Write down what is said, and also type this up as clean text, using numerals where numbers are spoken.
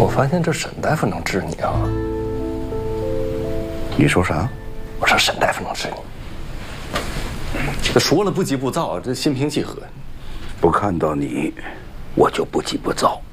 我发现这沈大夫能治你啊！ 你说啥？ 我说沈大夫能治你。这说了不急不躁，这心平气和。 不看到你，我就不急不躁。